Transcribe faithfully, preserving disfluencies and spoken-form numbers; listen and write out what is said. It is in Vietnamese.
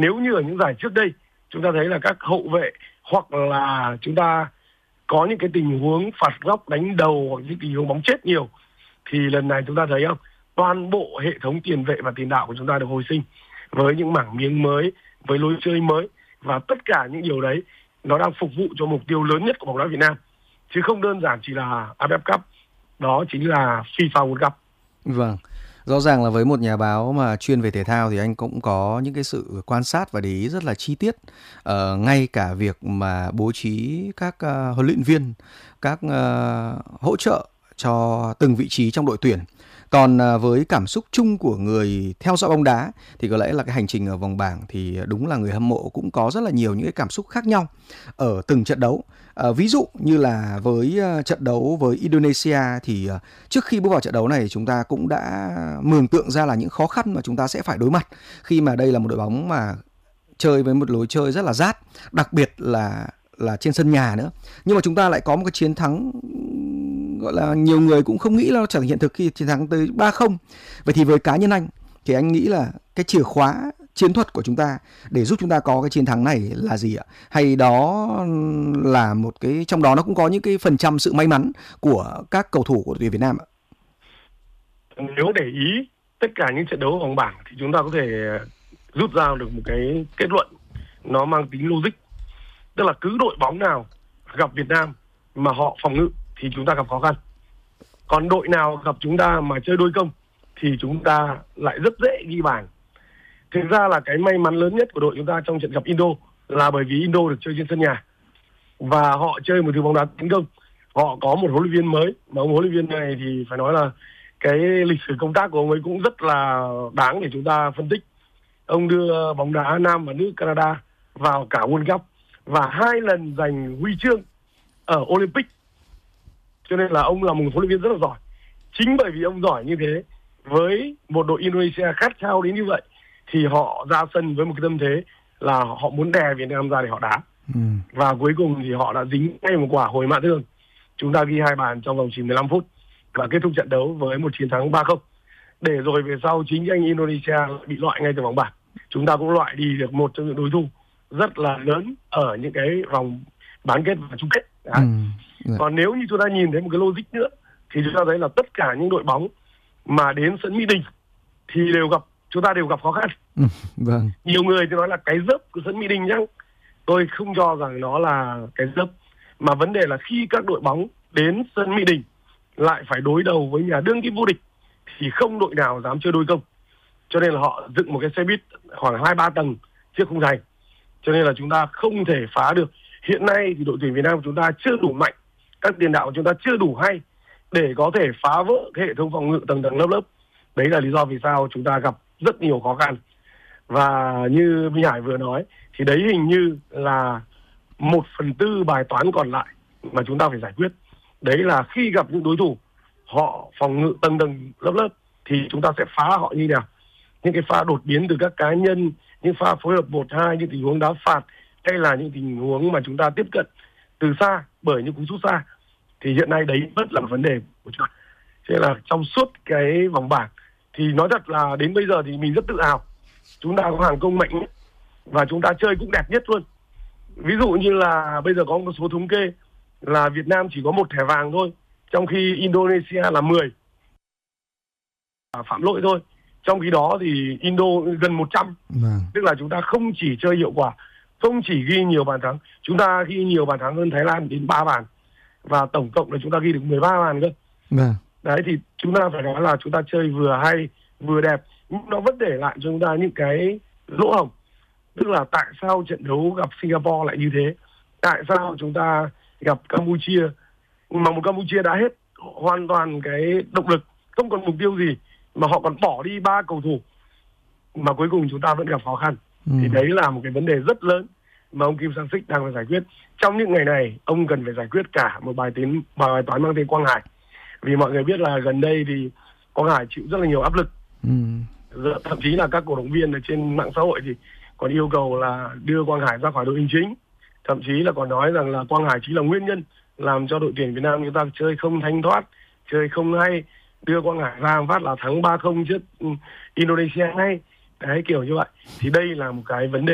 nếu như ở những giải trước đây chúng ta thấy là các hậu vệ hoặc là chúng ta có những cái tình huống phạt góc đánh đầu hoặc những tình huống bóng chết nhiều, thì lần này chúng ta thấy không, toàn bộ hệ thống tiền vệ và tiền đạo của chúng ta được hồi sinh với những mảng miếng mới, với lối chơi mới, và tất cả những điều đấy nó đang phục vụ cho mục tiêu lớn nhất của bóng đá Việt Nam, chứ không đơn giản chỉ là a ép ép Cup, đó chính là FIFA World Cup. Vâng, rõ ràng là với một nhà báo mà chuyên về thể thao thì anh cũng có những cái sự quan sát và để ý rất là chi tiết, uh, ngay cả việc mà bố trí các uh, huấn luyện viên, các uh, hỗ trợ cho từng vị trí trong đội tuyển. Còn uh, với cảm xúc chung của người theo dõi bóng đá thì có lẽ là cái hành trình ở vòng bảng thì đúng là người hâm mộ cũng có rất là nhiều những cái cảm xúc khác nhau ở từng trận đấu. Uh, ví dụ như là với uh, trận đấu với Indonesia thì uh, trước khi bước vào trận đấu này chúng ta cũng đã mường tượng ra là những khó khăn mà chúng ta sẽ phải đối mặt, khi mà đây là một đội bóng mà chơi với một lối chơi rất là rát, đặc biệt là là trên sân nhà nữa. Nhưng mà chúng ta lại có một cái chiến thắng gọi là nhiều người cũng không nghĩ là nó trở thành hiện thực khi chiến thắng tới ba không. Vậy thì với cá nhân anh thì anh nghĩ là cái chìa khóa chiến thuật của chúng ta để giúp chúng ta có cái chiến thắng này là gì ạ? Hay đó là một cái, trong đó nó cũng có những cái phần trăm sự may mắn của các cầu thủ của tuyển Việt Nam ạ? Nếu để ý tất cả những trận đấu vòng bảng thì chúng ta có thể rút ra được một cái kết luận nó mang tính logic. Tức là cứ đội bóng nào gặp Việt Nam mà họ phòng ngự thì chúng ta gặp khó khăn. Còn đội nào gặp chúng ta mà chơi đôi công thì chúng ta lại rất dễ ghi bàn. Thực ra là cái may mắn lớn nhất của đội chúng ta trong trận gặp Indo là bởi vì Indo được chơi trên sân nhà và họ chơi một thứ bóng đá tấn công. Họ có một huấn luyện viên mới, mà ông huấn luyện viên này thì phải nói là cái lịch sử công tác của ông ấy cũng rất là đáng để chúng ta phân tích. Ông đưa bóng đá nam và nữ Canada vào cả World Cup và hai lần giành huy chương ở Olympic. Cho nên là ông là một huấn luyện viên rất là giỏi. Chính bởi vì ông giỏi như thế, với một đội Indonesia khát khao đến như vậy, thì họ ra sân với một cái tâm thế là họ muốn đè Việt Nam ra để họ đá. Ừ. Và cuối cùng thì họ đã dính ngay một quả hồi mã thương. Chúng ta ghi hai bàn trong vòng chỉ mười lăm phút và kết thúc trận đấu với một chiến thắng ba không. Để rồi về sau chính anh Indonesia bị loại ngay từ vòng bảng. Chúng ta cũng loại đi được một trong những đối thủ rất là lớn ở những cái vòng bán kết và chung kết. Ừ. Còn nếu như chúng ta nhìn thấy một cái logic nữa thì chúng ta thấy là tất cả những đội bóng mà đến sân Mỹ Đình thì đều gặp chúng ta đều gặp khó khăn. Ừ, vâng. Nhiều người thì nói là cái dấp của sân Mỹ Đình nhá. Tôi không cho rằng nó là cái dấp, mà vấn đề là khi các đội bóng đến sân Mỹ Đình lại phải đối đầu với nhà đương kim vô địch thì không đội nào dám chơi đôi công. Cho nên là họ dựng một cái xe buýt khoảng hai ba tầng trước khung thành. Cho nên là chúng ta không thể phá được. Hiện nay thì đội tuyển Việt Nam của chúng ta chưa đủ mạnh, các tiền đạo của chúng ta chưa đủ hay để có thể phá vỡ cái hệ thống phòng ngự tầng tầng lớp lớp. Đấy là lý do vì sao chúng ta gặp rất nhiều khó khăn. Và như Minh Hải vừa nói thì đấy hình như là một phần tư bài toán còn lại mà chúng ta phải giải quyết. Đấy là khi gặp những đối thủ họ phòng ngự tầng tầng lớp lớp thì chúng ta sẽ phá họ như nào. Những cái pha đột biến từ các cá nhân, những pha phối hợp một hai, những tình huống đá phạt, hay là những tình huống mà chúng ta tiếp cận từ xa bởi những cú sút xa, thì hiện nay đấy rất là vấn đề của chúng ta. Thế là trong suốt cái vòng bảng thì nói thật là đến bây giờ thì mình rất tự hào. Chúng ta có hàng công mạnh nhất và chúng ta chơi cũng đẹp nhất luôn. Ví dụ như là bây giờ có một số thống kê là Việt Nam chỉ có một thẻ vàng thôi, trong khi Indonesia là mười phạm lỗi thôi. Trong khi đó thì Indo gần một trăm. Vâng. Tức là chúng ta không chỉ chơi hiệu quả, không chỉ ghi nhiều bàn thắng, chúng ta ghi nhiều bàn thắng hơn Thái Lan đến ba bàn. Và tổng cộng là chúng ta ghi được mười ba bàn cơ. Vâng. Đấy thì chúng ta phải nói là chúng ta chơi vừa hay, vừa đẹp, nhưng nó vẫn để lại cho chúng ta những cái lỗ hổng. Tức là tại sao trận đấu gặp Singapore lại như thế? Tại sao chúng ta gặp Campuchia mà một Campuchia đã hết hoàn toàn cái động lực, không còn mục tiêu gì, mà họ còn bỏ đi ba cầu thủ mà cuối cùng chúng ta vẫn gặp khó khăn. Ừ. Thì đấy là một cái vấn đề rất lớn mà ông Kim Sang-sik đang phải giải quyết. Trong những ngày này ông cần phải giải quyết cả một bài tính bài toán mang tên Quang Hải. Vì mọi người biết là gần đây thì Quang Hải chịu rất là nhiều áp lực. Ừ. Thậm chí là các cổ động viên ở trên mạng xã hội thì còn yêu cầu là đưa Quang Hải ra khỏi đội hình chính. Thậm chí là còn nói rằng là Quang Hải chính là nguyên nhân làm cho đội tuyển Việt Nam chúng ta chơi không thanh thoát, chơi không hay. Đưa Quang Hải ra phát là thắng ba không trước Indonesia ngay. Đấy, kiểu như vậy. Thì đây là một cái vấn đề